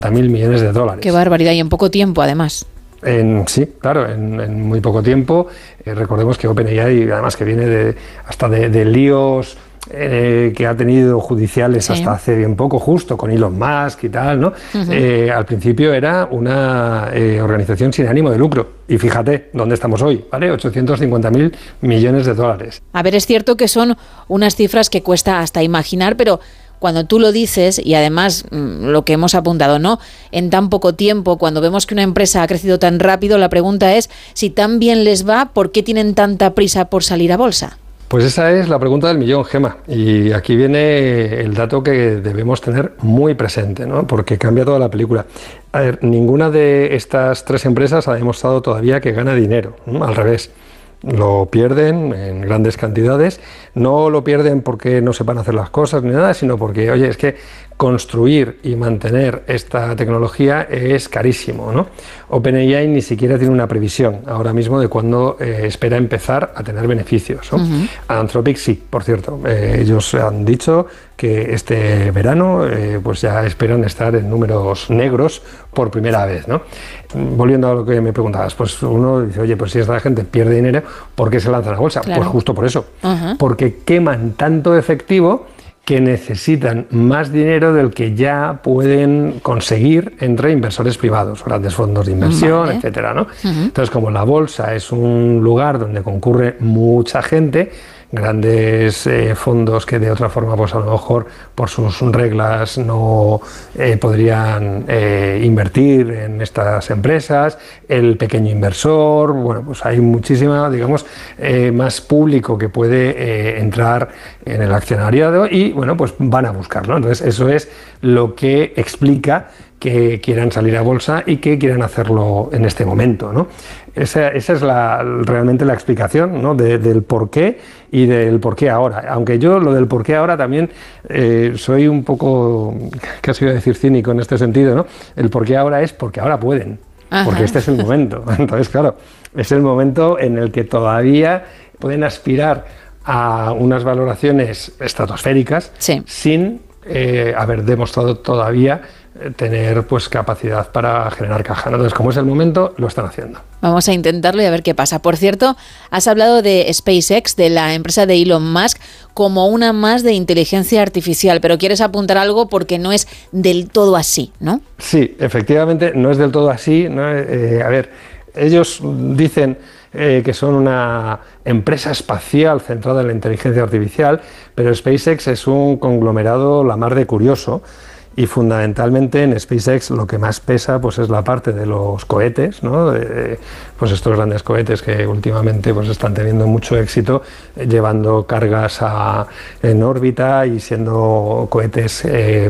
mil millones de dólares. Qué barbaridad, y en poco tiempo además. Sí, claro, en muy poco tiempo. Recordemos que OpenAI, además que viene hasta de líos que ha tenido judiciales hasta hace bien poco, justo con Elon Musk y tal, ¿no? Al principio era una organización sin ánimo de lucro. Y fíjate dónde estamos hoy, ¿vale? 850.000 millones de dólares. A ver, es cierto que son unas cifras que cuesta hasta imaginar, pero cuando tú lo dices, y además lo que hemos apuntado, ¿no? En tan poco tiempo, cuando vemos que una empresa ha crecido tan rápido, la pregunta es, si tan bien les va, ¿por qué tienen tanta prisa por salir a bolsa? Pues esa es la pregunta del millón, Gemma. Y aquí viene el dato que debemos tener muy presente, ¿no? Porque cambia toda la película. A ver, ninguna de estas tres empresas ha demostrado todavía que gana dinero, ¿no? Al revés. Lo pierden en grandes cantidades, no lo pierden porque no sepan hacer las cosas ni nada, sino porque, oye, es que construir y mantener esta tecnología es carísimo, ¿no? OpenAI ni siquiera tiene una previsión ahora mismo de cuándo espera empezar a tener beneficios, ¿no? Anthropic sí, por cierto, ellos han dicho que este verano pues ya esperan estar en números negros por primera vez, ¿no? Volviendo a lo que me preguntabas, pues uno dice, oye, pues si esta gente pierde dinero, ¿por qué se lanzan a bolsa? Claro. Pues justo por eso, porque queman tanto efectivo que necesitan más dinero del que ya pueden conseguir entre inversores privados, grandes fondos de inversión, etcétera, ¿no? Entonces, como la bolsa es un lugar donde concurre mucha gente, grandes fondos que de otra forma, pues a lo mejor por sus reglas no podrían invertir en estas empresas, el pequeño inversor, bueno, pues hay muchísima, digamos, más público que puede entrar en el accionariado y, bueno, pues van a buscarlo. Entonces, eso es lo que explica que quieran salir a bolsa y que quieran hacerlo en este momento, ¿no? Esa es realmente la explicación, ¿no? del por qué y del por qué ahora. Aunque yo lo del por qué ahora también soy un poco, casi iba a decir cínico en este sentido, ¿no? El por qué ahora es porque ahora pueden, porque este es el momento. Entonces, claro, es el momento en el que todavía pueden aspirar a unas valoraciones estratosféricas sin haber demostrado todavía tener pues capacidad para generar caja, ¿no? Entonces, como es el momento, lo están haciendo. Vamos a intentarlo y a ver qué pasa. Por cierto, has hablado de SpaceX, de la empresa de Elon Musk, como una más de inteligencia artificial, pero quieres apuntar algo porque no es del todo así, ¿no? Sí, efectivamente, no es del todo así, ¿no? A ver, ellos dicen que son una empresa espacial centrada en la inteligencia artificial, pero SpaceX es un conglomerado la mar de curioso. Y fundamentalmente en SpaceX lo que más pesa pues es la parte de los cohetes, ¿no? Pues estos grandes cohetes que últimamente pues están teniendo mucho éxito llevando cargas en órbita y siendo cohetes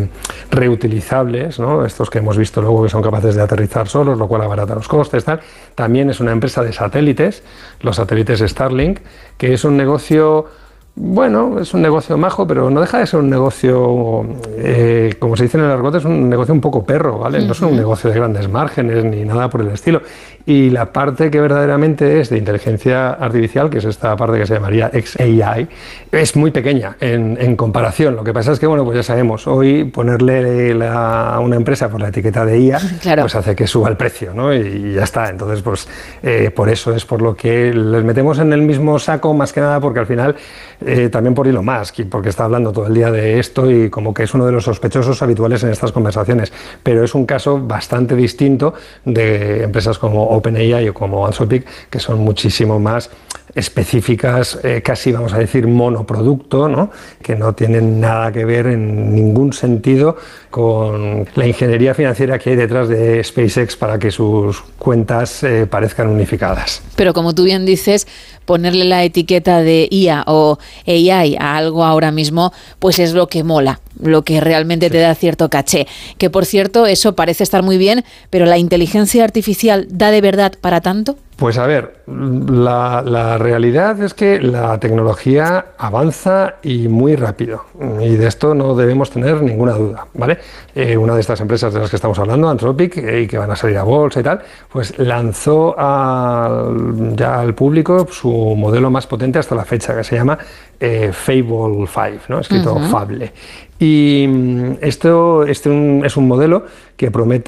reutilizables, ¿no? Estos que hemos visto luego que son capaces de aterrizar solos, lo cual abarata los costes, tal. También es una empresa de satélites, los satélites Starlink, que es un negocio... Bueno, es un negocio majo, pero no deja de ser un negocio, como se dice en el argot, es un negocio un poco perro, ¿vale? No es un negocio de grandes márgenes ni nada por el estilo. Y la parte que verdaderamente es de inteligencia artificial, que es esta parte que se llamaría XAI, es muy pequeña en comparación. Lo que pasa es que, bueno, pues ya sabemos, hoy ponerle a una empresa por la etiqueta de IA, pues hace que suba el precio, ¿no? Y ya está. Entonces, pues por eso es por lo que les metemos en el mismo saco, más que nada porque al final... también por Elon Musk, porque está hablando todo el día de esto y como que es uno de los sospechosos habituales en estas conversaciones, pero es un caso bastante distinto de empresas como OpenAI o como Anthropic, que son muchísimo más específicas, casi vamos a decir monoproducto, ¿no? Que no tienen nada que ver en ningún sentido con la ingeniería financiera que hay detrás de SpaceX para que sus cuentas parezcan unificadas. Pero como tú bien dices, ponerle la etiqueta de IA o AI a algo ahora mismo, pues es lo que mola, lo que realmente te da cierto caché. Que por cierto, eso parece estar muy bien, pero ¿la inteligencia artificial da de verdad para tanto? Pues a ver, la realidad es que la tecnología avanza y muy rápido, y de esto no debemos tener ninguna duda, ¿vale? Una de estas empresas de las que estamos hablando, Anthropic, y que van a salir a bolsa y tal, pues lanzó ya al público su modelo más potente hasta la fecha, que se llama Fable 5, ¿no? Escrito Fable. Y esto es un modelo que promete